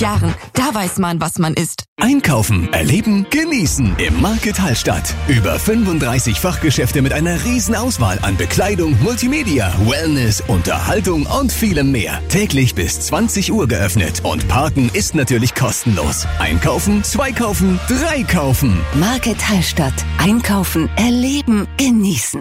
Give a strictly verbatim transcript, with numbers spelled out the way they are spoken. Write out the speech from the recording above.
Jahren. Da weiß man, was man isst. Einkaufen, erleben, genießen im Market Hallstatt. Über fünfunddreißig Fachgeschäfte mit einer riesen Auswahl an Bekleidung, Multimedia, Wellness, Unterhaltung und vielem mehr. Täglich bis zwanzig Uhr geöffnet und Parken ist natürlich kostenlos. Einkaufen, zwei kaufen, drei kaufen. Market Hallstatt. Einkaufen, erleben, genießen.